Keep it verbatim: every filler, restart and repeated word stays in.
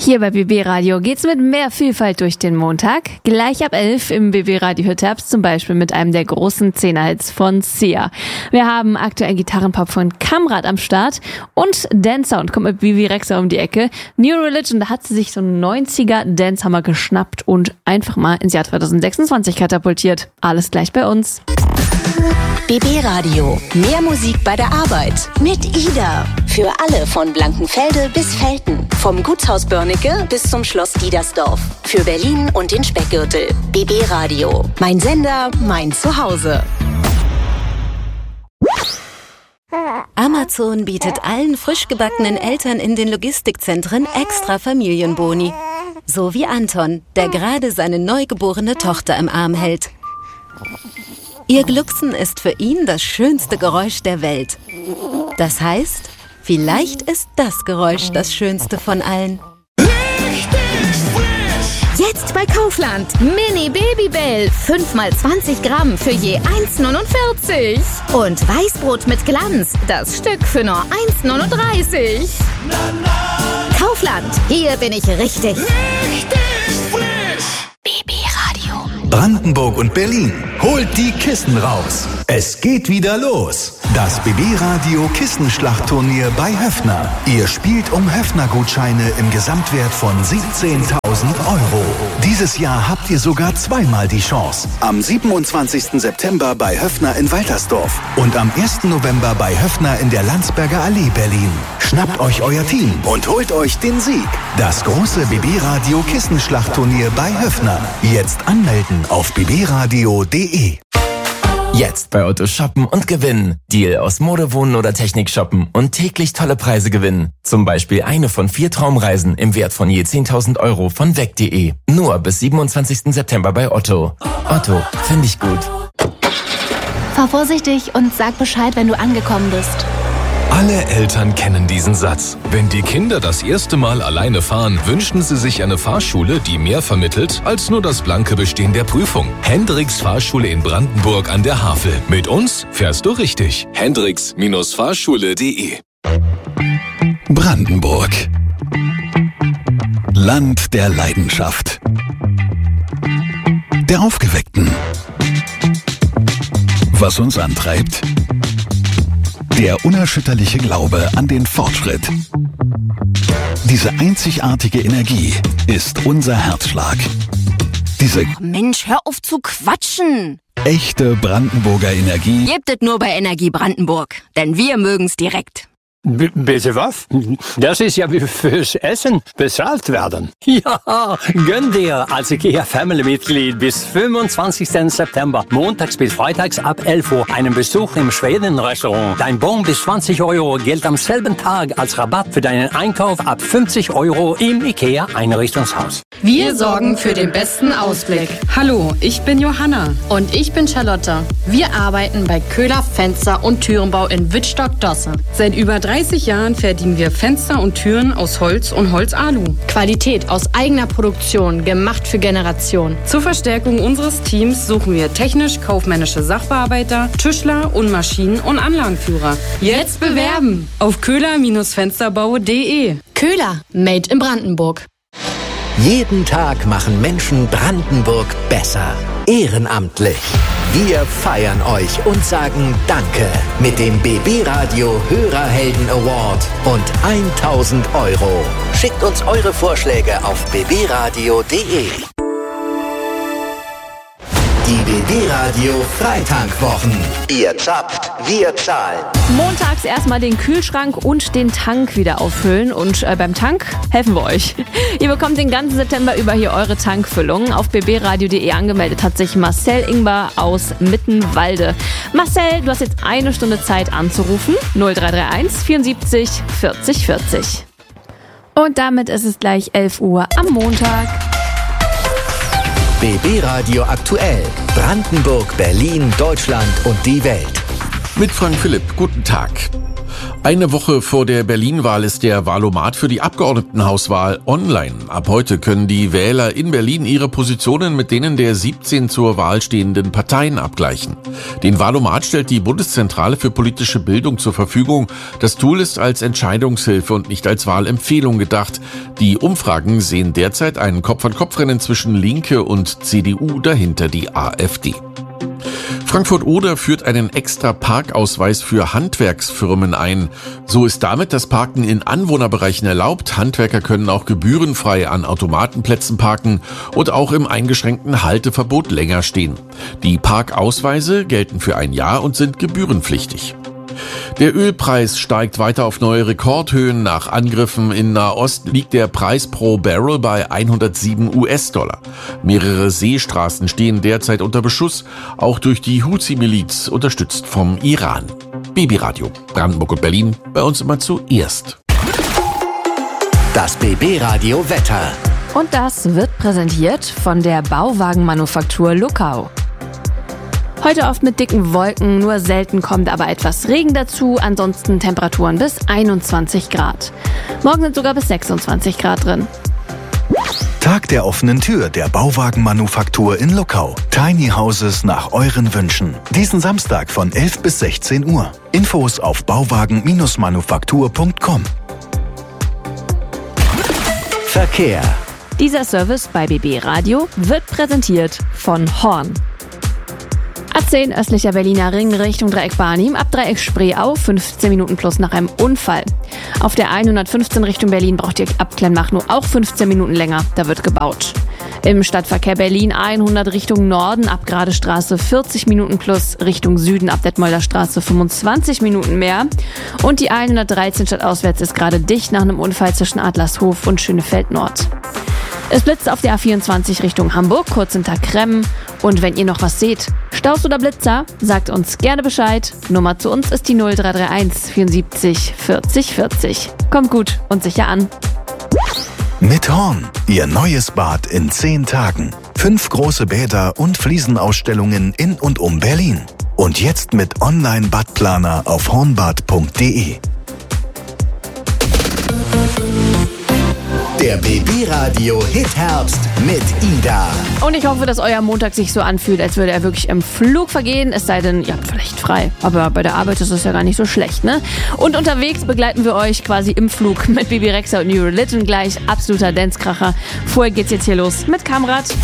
Hier bei B B Radio geht's mit mehr Vielfalt durch den Montag. Gleich ab elf im B B Radio Hit-Tabs, zum Beispiel mit einem der großen Zehner-Hits von Sia. Wir haben aktuell Gitarrenpop von Kamrat am Start und Dance Sound kommt mit Bibi Rexha um die Ecke. New Religion, da hat sie sich so einen neunziger Dancehammer geschnappt und einfach mal ins Jahr zwanzig sechsundzwanzig katapultiert. Alles gleich bei uns. B B Radio. Mehr Musik bei der Arbeit. Mit Ida. Für alle von Blankenfelde bis Velten. Vom Gutshaus Börnecke bis zum Schloss Diedersdorf. Für Berlin und den Speckgürtel. B B Radio. Mein Sender, mein Zuhause. Amazon bietet allen frisch gebackenen Eltern in den Logistikzentren extra Familienboni. So wie Anton, der gerade seine neugeborene Tochter im Arm hält. Ihr Glucksen ist für ihn das schönste Geräusch der Welt. Das heißt, vielleicht ist das Geräusch das schönste von allen. Jetzt bei Kaufland. Mini Babybell. fünf mal zwanzig Gramm für je eins neunundvierzig. Und Weißbrot mit Glanz. Das Stück für nur eins neununddreißig. Kaufland. Hier bin ich richtig. Richtig frisch. B B Radio. Brandenburg und Berlin. Holt die Kissen raus. Es geht wieder los. Das B B Radio Kissenschlachtturnier bei Höffner. Ihr spielt um Höffner-Gutscheine im Gesamtwert von siebzehntausend Euro. Dieses Jahr habt ihr sogar zweimal die Chance. Am siebenundzwanzigsten September bei Höffner in Waltersdorf und am ersten November bei Höffner in der Landsberger Allee Berlin. Schnappt euch euer Team und holt euch den Sieg. Das große B B Radio Kissenschlachtturnier bei Höffner. Jetzt anmelden auf b b radio punkt d e. Jetzt bei Otto shoppen und gewinnen. Deal aus Mode, Wohnen oder Technik shoppen und täglich tolle Preise gewinnen. Zum Beispiel eine von vier Traumreisen im Wert von je zehntausend Euro von weg punkt de. Nur bis siebenundzwanzigsten September bei Otto. Otto, finde ich gut. Fahr vorsichtig und sag Bescheid, wenn du angekommen bist. Alle Eltern kennen diesen Satz. Wenn die Kinder das erste Mal alleine fahren, wünschen sie sich eine Fahrschule, die mehr vermittelt als nur das blanke Bestehen der Prüfung. Hendricks Fahrschule in Brandenburg an der Havel. Mit uns fährst du richtig. Hendricks Fahrschule punkt de. Brandenburg. Land der Leidenschaft. Der Aufgeweckten. Was uns antreibt? Der unerschütterliche Glaube an den Fortschritt. Diese einzigartige Energie ist unser Herzschlag. Diese Mensch, hör auf zu quatschen. echte Brandenburger Energie Gebt es nur bei Energie Brandenburg, denn wir mögen's direkt. B- bitte was? Das ist ja wie fürs Essen bezahlt werden. Ja, gönn dir als IKEA Family-Mitglied bis fünfundzwanzigsten September, montags bis freitags ab elf Uhr, einen Besuch im Schweden-Restaurant. Dein Bon bis zwanzig Euro gilt am selben Tag als Rabatt für deinen Einkauf ab fünfzig Euro im IKEA Einrichtungshaus. Wir sorgen für den besten Ausblick. Hallo, ich bin Johanna. Und ich bin Charlotte. Wir arbeiten bei Köhler Fenster- und Türenbau in Wittstock-Dosse. Seit über dreißig Jahren verdienen wir Fenster und Türen aus Holz und Holzalu. Qualität aus eigener Produktion, gemacht für Generationen. Zur Verstärkung unseres Teams suchen wir technisch-kaufmännische Sachbearbeiter, Tischler und Maschinen- und Anlagenführer. Jetzt bewerben auf köhler Fensterbau punkt de. Köhler, made in Brandenburg. Jeden Tag machen Menschen Brandenburg besser. Ehrenamtlich. Wir feiern euch und sagen Danke mit dem B B Radio Hörerhelden Award und tausend Euro. Schickt uns eure Vorschläge auf b b radio punkt de. Die B B Radio Freitankwwochen. Ihr zappt, wir zahlen. Montags erstmal den Kühlschrank und den Tank wieder auffüllen und äh, beim Tank helfen wir euch. Ihr bekommt den ganzen September über hier eure Tankfüllung. Auf b b radio punkt de angemeldet hat sich Marcel Ingbar aus Mittenwalde. Marcel, du hast jetzt eine Stunde Zeit anzurufen. null drei drei eins vierundsiebzig vierzig vierzig. Und damit ist es gleich elf Uhr am Montag. B B Radio aktuell. Brandenburg, Berlin, Deutschland und die Welt. Mit Frank Philipp, guten Tag. Eine Woche vor der Berlin-Wahl ist der Wahlomat für die Abgeordnetenhauswahl online. Ab heute können die Wähler in Berlin ihre Positionen mit denen der siebzehn zur Wahl stehenden Parteien abgleichen. Den Wahlomat stellt die Bundeszentrale für politische Bildung zur Verfügung. Das Tool ist als Entscheidungshilfe und nicht als Wahlempfehlung gedacht. Die Umfragen sehen derzeit ein Kopf-an-Kopf-Rennen zwischen Linke und C D U, dahinter die AfD. Frankfurt-Oder führt einen extra Parkausweis für Handwerksfirmen ein. So ist damit das Parken in Anwohnerbereichen erlaubt. Handwerker können auch gebührenfrei an Automatenplätzen parken und auch im eingeschränkten Halteverbot länger stehen. Die Parkausweise gelten für ein Jahr und sind gebührenpflichtig. Der Ölpreis steigt weiter auf neue Rekordhöhen. Nach Angriffen in Nahost liegt der Preis pro Barrel bei hundertsieben US-Dollar. Mehrere Seestraßen stehen derzeit unter Beschuss, auch durch die Houthi-Miliz, unterstützt vom Iran. Babyradio, Brandenburg und Berlin, bei uns immer zuerst. Das B B-Radio Wetter. Und das wird präsentiert von der Bauwagenmanufaktur Luckau. Heute oft mit dicken Wolken, nur selten kommt aber etwas Regen dazu, ansonsten Temperaturen bis einundzwanzig Grad. Morgen sind sogar bis sechsundzwanzig Grad drin. Tag der offenen Tür der Bauwagenmanufaktur in Luckau. Tiny Houses nach euren Wünschen. Diesen Samstag von elf bis sechzehn Uhr. Infos auf bauwagen manufaktur punkt com. Verkehr. Dieser Service bei B B Radio wird präsentiert von Horn. A zehn östlicher Berliner Ring Richtung Dreieck Barnim, ab Dreieck Spreeau, fünfzehn Minuten plus nach einem Unfall. Auf der hundertfünfzehn Richtung Berlin braucht ihr ab Kleinmachnow auch fünfzehn Minuten länger, da wird gebaut. Im Stadtverkehr Berlin hundert Richtung Norden, ab Gradestraße vierzig Minuten plus, Richtung Süden ab Detmolder Straße fünfundzwanzig Minuten mehr. Und die hundertdreizehn stadtauswärts ist gerade dicht nach einem Unfall zwischen Adlershof und Schönefeld Nord. Es blitzt auf der A vierundzwanzig Richtung Hamburg, kurz hinter Kremmen. Und wenn ihr noch was seht, Staus oder Blitzer, sagt uns gerne Bescheid. Nummer zu uns ist die null drei drei eins vierundsiebzig vierzig vierzig. Kommt gut und sicher an. Mit Horn, Ihr neues Bad in zehn Tagen. Fünf große Bäder und Fliesenausstellungen in und um Berlin. Und jetzt mit Online-Badplaner auf hornbad punkt de. Der B B-Radio Hit-Herbst mit Ida. Und ich hoffe, dass euer Montag sich so anfühlt, als würde er wirklich im Flug vergehen. Es sei denn, ihr habt vielleicht frei. Aber bei der Arbeit ist es ja gar nicht so schlecht, ne? Und unterwegs begleiten wir euch quasi im Flug mit Bibi Rexha und New Religion gleich. Absoluter Dance-Kracher. Vorher geht's jetzt hier los mit Kamrat.